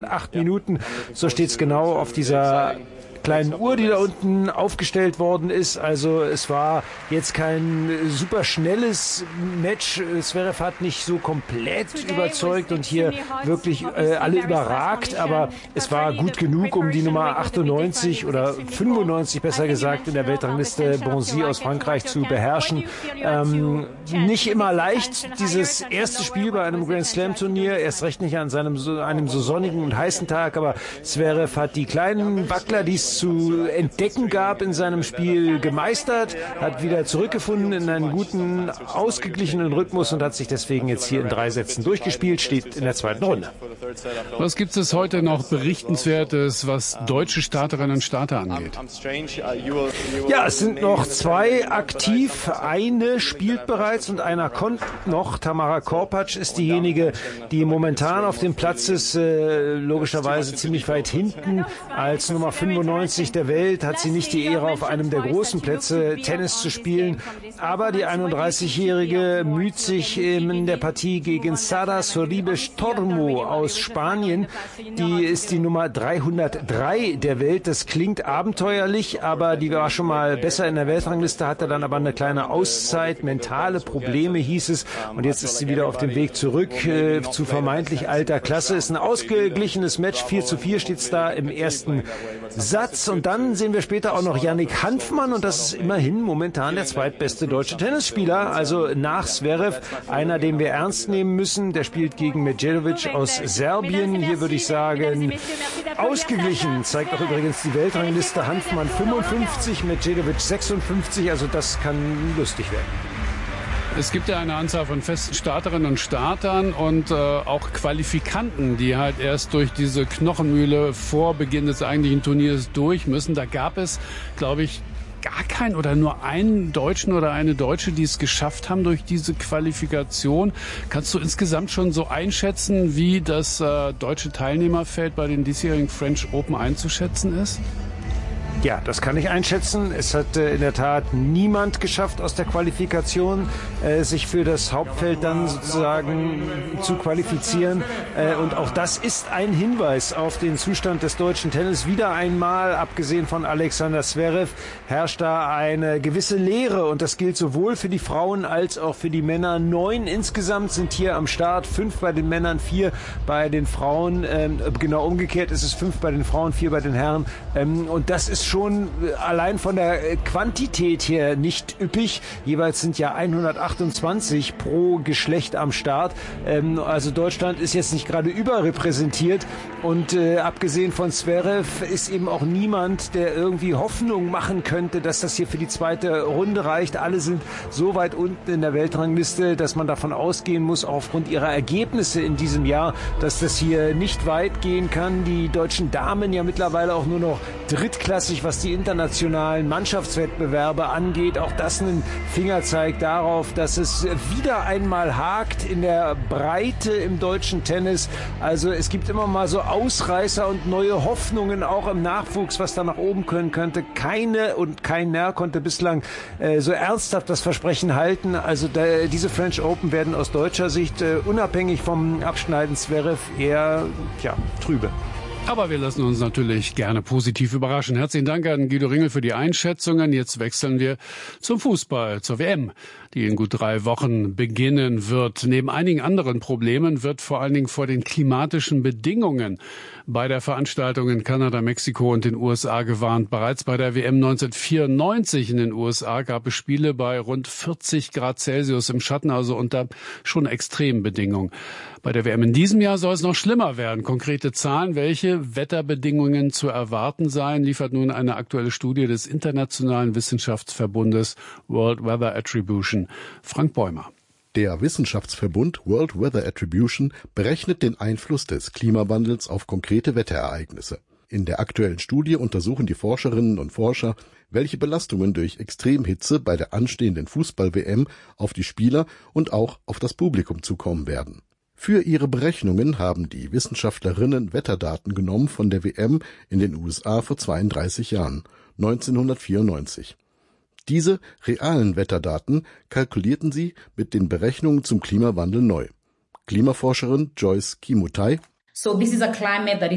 8 Minuten, so steht es genau auf dieser kleinen Uhr, die da unten aufgestellt worden ist. Also es war jetzt kein super schnelles Match. Zverev hat nicht so komplett überzeugt und hier wirklich alle überragt, aber es war gut genug, um die Nummer 98 oder 95 besser gesagt in der Weltrangliste Bonzi aus Frankreich zu beherrschen. Nicht immer leicht, dieses erste Spiel bei einem Grand Slam Turnier, erst recht nicht an einem so sonnigen und heißen Tag, aber Zverev hat die kleinen Wackler, die es zu entdecken gab in seinem Spiel, gemeistert, hat wieder zurückgefunden in einen guten, ausgeglichenen Rhythmus und hat sich deswegen jetzt hier in 3 Sätzen durchgespielt, steht in der zweiten Runde. Was gibt es heute noch Berichtenswertes, was deutsche Starterinnen und Starter angeht? Ja, es sind noch 2 aktiv. Eine spielt bereits und einer kommt noch. Tamara Korpatsch ist diejenige, die momentan auf dem Platz ist, logischerweise ziemlich weit hinten. Als Nummer 95 der Welt hat sie nicht die Ehre, auf einem der großen Plätze Tennis zu spielen. Aber die 31-Jährige müht sich in der Partie gegen Sara Sorribes Tormo aus Spanien. Die ist die Nummer 303 der Welt. Das klingt abenteuerlich, aber die war schon mal besser in der Weltrangliste, hatte dann aber eine kleine Auszeit, mentale Probleme hieß es. Und jetzt ist sie wieder auf dem Weg zurück zu vermeintlich alter Klasse. Ist ein ausgeglichenes Match. 4:4 steht es da im ersten Satz. Und dann sehen wir später auch noch Yannick Hanfmann. Und das ist immerhin momentan der zweitbeste deutsche Tennisspieler. Also nach Zverev, einer, den wir ernst nehmen müssen. Der spielt gegen Medjedovic aus Serbien. Hier würde ich sagen, ausgeglichen. Zeigt auch übrigens die Weltrangliste. Hanfmann 55, Medjedovic 56. Also das kann lustig werden. Es gibt ja eine Anzahl von festen Starterinnen und Startern und auch Qualifikanten, die halt erst durch diese Knochenmühle vor Beginn des eigentlichen Turniers durch müssen. Da gab es, glaube ich, gar keinen oder nur einen Deutschen oder eine Deutsche, die es geschafft haben durch diese Qualifikation. Kannst du insgesamt schon so einschätzen, wie das deutsche Teilnehmerfeld bei den diesjährigen French Open einzuschätzen ist? Ja, das kann ich einschätzen. Es hat in der Tat niemand geschafft aus der Qualifikation, sich für das Hauptfeld dann sozusagen zu qualifizieren. Und auch das ist ein Hinweis auf den Zustand des deutschen Tennis. Wieder einmal, abgesehen von Alexander Zverev, herrscht da eine gewisse Leere. Und das gilt sowohl für die Frauen als auch für die Männer. 9 insgesamt sind hier am Start. 5 bei den Männern, 4 bei den Frauen. Genau umgekehrt ist es 5 bei den Frauen, 4 bei den Herren. Und das ist schon allein von der Quantität her nicht üppig. Jeweils sind ja 128 pro Geschlecht am Start. Also Deutschland ist jetzt nicht gerade überrepräsentiert. Und abgesehen von Zverev ist eben auch niemand, der irgendwie Hoffnung machen könnte, dass das hier für die zweite Runde reicht. Alle sind so weit unten in der Weltrangliste, dass man davon ausgehen muss, auch aufgrund ihrer Ergebnisse in diesem Jahr, dass das hier nicht weit gehen kann. Die deutschen Damen ja mittlerweile auch nur noch drittklassig, was die internationalen Mannschaftswettbewerbe angeht. Auch das ein Fingerzeig darauf, dass es wieder einmal hakt in der Breite im deutschen Tennis. Also es gibt immer mal so Ausreißer und neue Hoffnungen auch im Nachwuchs, was da nach oben können könnte. Keine und keiner konnte bislang so ernsthaft das Versprechen halten. Also diese French Open werden aus deutscher Sicht unabhängig vom Abschneiden Zverev eher trübe. Aber wir lassen uns natürlich gerne positiv überraschen. Herzlichen Dank an Guido Ringel für die Einschätzungen. Jetzt wechseln wir zum Fußball, zur WM, die in gut 3 Wochen beginnen wird. Neben einigen anderen Problemen wird vor allen Dingen vor den klimatischen Bedingungen bei der Veranstaltung in Kanada, Mexiko und den USA gewarnt. Bereits bei der WM 1994 in den USA gab es Spiele bei rund 40 Grad Celsius im Schatten, also unter schon extremen Bedingungen. Bei der WM in diesem Jahr soll es noch schlimmer werden. Konkrete Zahlen, welche Wetterbedingungen zu erwarten seien, liefert nun eine aktuelle Studie des Internationalen Wissenschaftsverbundes World Weather Attribution. Frank Bäumer. Der Wissenschaftsverbund World Weather Attribution berechnet den Einfluss des Klimawandels auf konkrete Wetterereignisse. In der aktuellen Studie untersuchen die Forscherinnen und Forscher, welche Belastungen durch Extremhitze bei der anstehenden Fußball-WM auf die Spieler und auch auf das Publikum zukommen werden. Für ihre Berechnungen haben die Wissenschaftlerinnen Wetterdaten genommen von der WM in den USA vor 32 Jahren, 1994. Diese realen Wetterdaten kalkulierten sie mit den Berechnungen zum Klimawandel neu. Klimaforscherin Joyce Kimutai: